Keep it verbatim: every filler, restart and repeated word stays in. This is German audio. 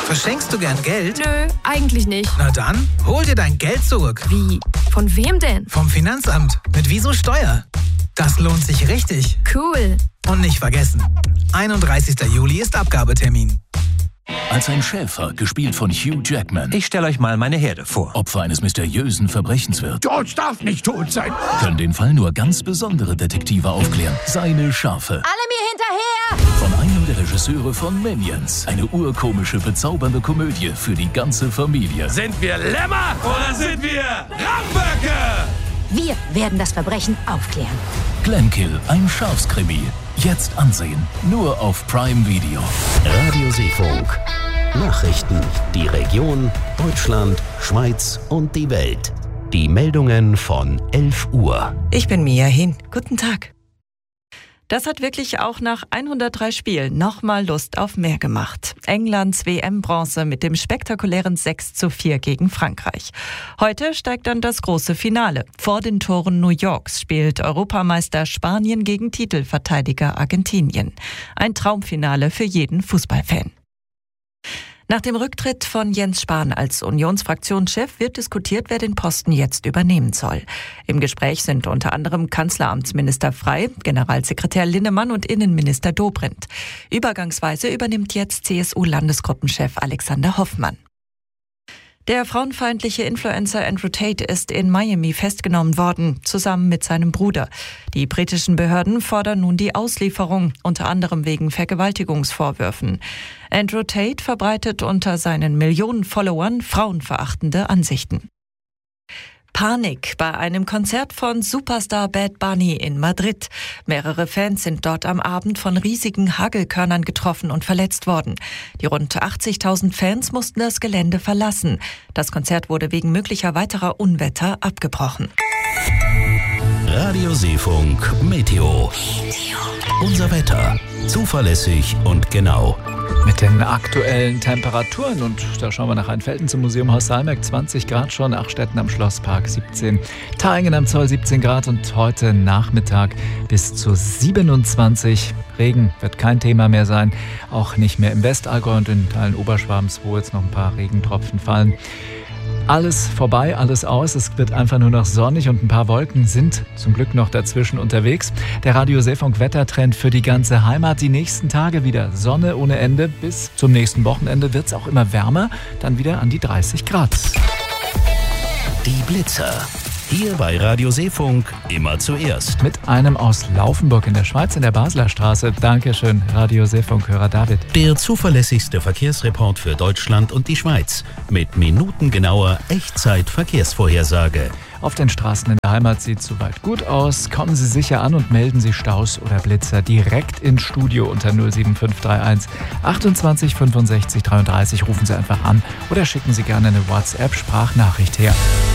Verschenkst du gern Geld? Nö, eigentlich nicht. Na dann, hol dir dein Geld zurück. Wie? Von wem denn? Vom Finanzamt. Mit Wieso Steuer. Das lohnt sich richtig. Cool. Und nicht vergessen, einunddreißigster Juli ist Abgabetermin. Als ein Schäfer, gespielt von Hugh Jackman, Ich stelle euch mal meine Herde vor. Opfer eines mysteriösen Verbrechens wird, George darf nicht tot sein. können den Fall nur ganz besondere Detektive aufklären. Seine Schafe. Alle mir hinterher! Von einem der Regisseure von Minions. Eine urkomische, bezaubernde Komödie für die ganze Familie. Sind wir Lämmer oder sind wir Ramböcke? Wir werden das Verbrechen aufklären. Glenkill, ein Schafskrimi. Jetzt ansehen. Nur auf Prime Video. Radio Seefunk. Nachrichten. Die Region, Deutschland, Schweiz und die Welt. Die Meldungen von elf Uhr. Ich bin Mia Hin. Guten Tag. Das hat wirklich auch nach hundertdrei Spielen nochmal Lust auf mehr gemacht. Englands W M-Bronze mit dem spektakulären sechs zu vier gegen Frankreich. Heute steigt dann das große Finale. Vor den Toren New Yorks spielt Europameister Spanien gegen Titelverteidiger Argentinien. Ein Traumfinale für jeden Fußballfan. Nach dem Rücktritt von Jens Spahn als Unionsfraktionschef wird diskutiert, wer den Posten jetzt übernehmen soll. Im Gespräch sind unter anderem Kanzleramtsminister Frey, Generalsekretär Linnemann und Innenminister Dobrindt. Übergangsweise übernimmt jetzt C S U-Landesgruppenchef Alexander Hoffmann. Der frauenfeindliche Influencer Andrew Tate ist in Miami festgenommen worden, zusammen mit seinem Bruder. Die britischen Behörden fordern nun die Auslieferung, unter anderem wegen Vergewaltigungsvorwürfen. Andrew Tate verbreitet unter seinen Millionen Followern frauenverachtende Ansichten. Panik bei einem Konzert von Superstar Bad Bunny in Madrid. Mehrere Fans sind dort am Abend von riesigen Hagelkörnern getroffen und verletzt worden. Die rund achtzigtausend Fans mussten das Gelände verlassen. Das Konzert wurde wegen möglicher weiterer Unwetter abgebrochen. Radio Seefunk Meteo. Unser Wetter. Zuverlässig und genau. Mit den aktuellen Temperaturen, und da schauen wir nach Rheinfelden zum Museum Haus Salmeck, zwanzig Grad schon, Achstetten am Schlosspark siebzehn, Taingen am Zoll siebzehn Grad und heute Nachmittag bis zu siebenundzwanzig. Regen wird kein Thema mehr sein, auch nicht mehr im Westallgäu und in Teilen Oberschwabens, wo jetzt noch ein paar Regentropfen fallen. Alles vorbei, alles aus. Es wird einfach nur noch sonnig und ein paar Wolken sind zum Glück noch dazwischen unterwegs. Der Radio Seefunk Wettertrend für die ganze Heimat. Die nächsten Tage wieder Sonne ohne Ende. Bis zum nächsten Wochenende wird es auch immer wärmer. Dann wieder an die dreißig Grad. Die Blitzer. Hier bei Radio Seefunk immer zuerst. Mit einem aus Laufenburg in der Schweiz in der Basler Straße. Dankeschön, Radio Seefunk-Hörer David. Der zuverlässigste Verkehrsreport für Deutschland und die Schweiz. Mit minutengenauer Echtzeit-Verkehrsvorhersage. Auf den Straßen in der Heimat sieht es soweit gut aus. Kommen Sie sicher an und melden Sie Staus oder Blitzer direkt ins Studio unter null sieben fünf drei eins achtundzwanzig fünfundsechzig dreiunddreißig. Rufen Sie einfach an oder schicken Sie gerne eine WhatsApp-Sprachnachricht her.